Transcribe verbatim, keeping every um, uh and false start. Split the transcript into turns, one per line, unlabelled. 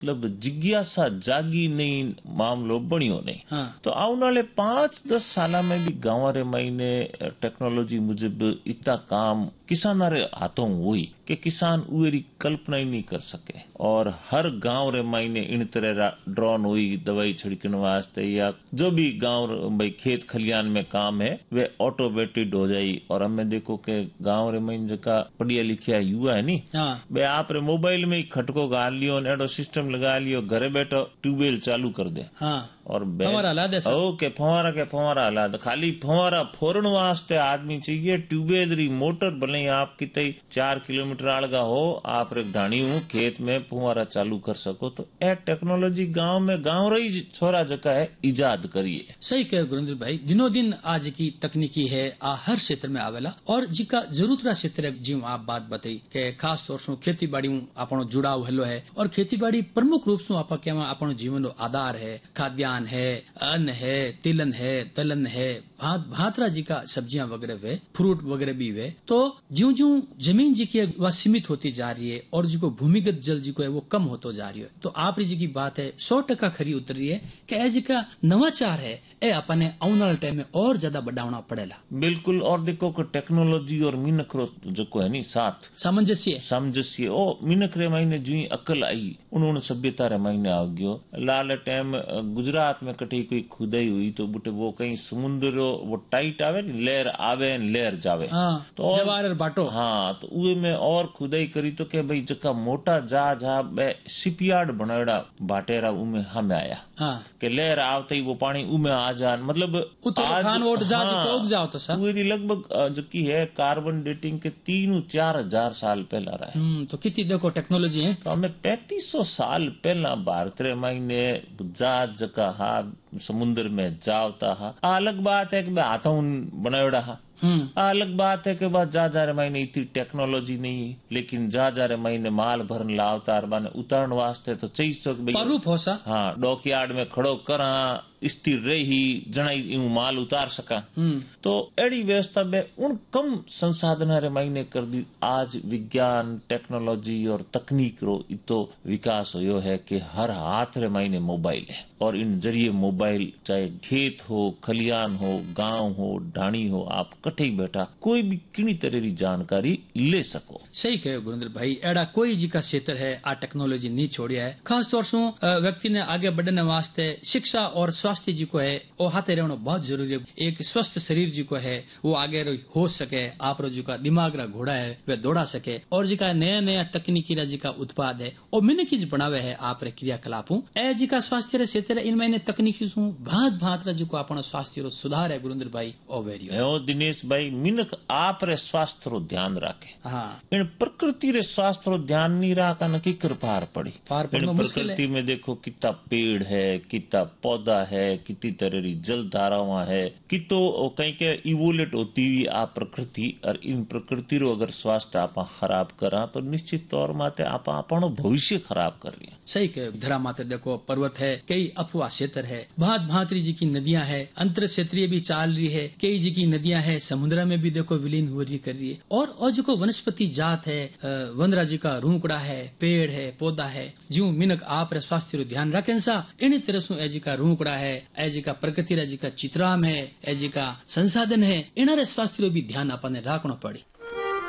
मतलब जिज्ञासा जागी नहीं, मामलो बनियो नहीं। हाँ। तो आने वाले पांच दस साल में भी गाँव रे महीने टेक्नोलॉजी मुजब इतना काम किसान रे हाथों हुई कि किसान उरी कल्पना ही नहीं कर सके। और हर गांव रे महीने इन तरह ड्रोन हुई दवाई छिड़कने वास्ते, या जो भी गांव भाई खेत खलियान में काम है वे ऑटोमेटेड हो जाये। और हमें देखो कि गांव रे महीने जका पढ़िया लिखिया युवा है नी, हाँ। वे आप रे मोबाइल में ही खटको गाल लियो, एडो सिस्टम लगा लियो, घरे बैठो ट्यूबवेल चालू कर दे। हाँ। और ओके फवारा के फवारा हालात, खाली फवारा फोरन वास्ते आदमी चाहिए, ट्यूबवेल री मोटर भले आप कितने चार किलोमीटर आलगा हो, आप रे ढाणी हूँ खेत में फुवारा चालू कर सको। तो ए टेक्नोलॉजी गांव में गांव रही छोरा जका है इजाद करिए।
सही कहे गुरेंद्र भाई, दिनों दिन आज की तकनीकी है आ हर क्षेत्र में आवेला, और जिका जरूरत रा क्षेत्र है जी आप बात बताई के खास तौर से खेती बाड़ी आपनो जुड़ाव हेलो है। और खेती बाड़ी प्रमुख रूप से आप आपनो जीवन रो आधार है, खाद्यान्न है, अन्न है, तिलन है, तलन है, भात भातरा जी का सब्जियां वगैरह वे, फ्रूट वगैरह भी वे। तो ज्यो ज्यो जमीन जी की वह सीमित होती जा रही है और जी को भूमिगत जल जी को है वो कम होता जा रही है। तो आप जी की बात है सौ टका खरी उतर रही है कि ए जी का नवाचार है ए अपने आने वाले टाइम में और ज्यादा बढ़ाना पड़ेगा।
बिल्कुल। और देखो कि टेक्नोलॉजी और मिनख रो जो है नी साथ
सामंजस्य
सामंजस्य ओ मिनख रे महीने जी अकल आई उन्होंने सभ्यता रे महीने आ गयो। लाल टाइम गुजरात में कटी कोई खुदाई हुई तो बुटे वो कहीं समुद्र वो टाइट आवे, लहर आवे लहर जावे।
हाँ, तो जवाहर बाटो।
हाँ, तो उहे में और खुदाई करी तो के भाई जका मोटा जहाज हा बे शिपयार्ड बनाड़ा बाटेरा उमे हम आया। हाँ। के लहर आवते ही वो पानी उमे आ जान, मतलब
आज हाँ, जाओ तो
पूरी लगभग जो की है कार्बन डेटिंग के तीन चार हजार साल पहला रहा है।
तो कितनी देखो टेक्नोलॉजी है।
तो हमें पैंतीस सौ साल पहला भारत रे महीने जहाज जका हा समुद्र में जावता हा। अलग बात है कि हाथों बनायोड़ा हा, अलग बात है कि बाद जा जा रहे महीने इतनी टेक्नोलॉजी नहीं है, लेकिन जा जा रहे महीने माल भरन लावता उतारण वास्ते तो चाहिए सो
भाई
हाँ डॉकयार्ड में खड़ो करा स्थिर रही जनाई यूं माल उतार सका। तो एड़ी व्यवस्था में उन कम संसाधन रे महीने कर दी। आज विज्ञान टेक्नोलॉजी और तकनीक रो इतो विकास होयो है कि हर हाथ रे महीने मोबाइल है, और इन जरिए मोबाइल चाहे खेत हो, खलियान हो, गांव हो, ढाणी हो, आप कटे बैठा कोई भी किनी तरह की जानकारी ले सको।
सही कहे गुरेंद्र भाई, एड़ा कोई जी का क्षेत्र है आ टेक्नोलॉजी नहीं छोड़िया है। खास तौर से व्यक्ति ने आगे बढ़ने वास्ते शिक्षा और स्वास्थ्य जी को है वो हाथे रहना बहुत जरूरी है। एक स्वस्थ शरीर जी को है वो आगे हो सके, आप जी का दिमाग रा घोड़ा है वह दौड़ा सके, और जी का नया नया तकनीकी रा जी का उत्पाद है और मिन की बनावे है आप रे क्रियाकलापों ए जी का स्वास्थ्य रे क्षेत्र इनमें तकनीकी सु भात भात रा जी को अपना स्वास्थ्य रो सुधार है गुरेंद्र भाई। ओ वेरियो
दिनेश भाई मिनक आप रे स्वास्थ्य रो ध्यान रखे। हाँ। इन प्रकृति रे स्वास्थ्य रो ध्यान नहीं रखा न की कृपार पड़ी। इन प्रकृति में देखो कितना पेड़ है, कितना पौधा है, कितनी तरह की जल धारावां है, कि तो कहीं के इवोलेट होती हुई आ प्रकृति, और इन प्रकृति रो अगर स्वास्थ्य आप खराब करा तो निश्चित तौर माते आप अपनो भविष्य खराब कर रही।
सही कहे धरा माते देखो पर्वत है, कई अफवाह क्षेत्र है, भात भातरी जी की नदियां है, अंतर क्षेत्रीय भी चाल रही है, कई जी की नदियां है समुद्र में भी देखो विलीन हो रही कर रही है। और और जो वनस्पति जात है, वनरा जी का रूंकड़ा है, पेड़ है, पौधा है, जो मिनक आप रे स्वास्थ्य रो ध्यान रखें सा इन तरह से एजी का रूंकड़ा है, एजी का प्रकृति रा जी का चित्राम है, एजी का संसाधन है, इनारे स्वास्थ्य रो भी ध्यान अपने रखना पड़ी।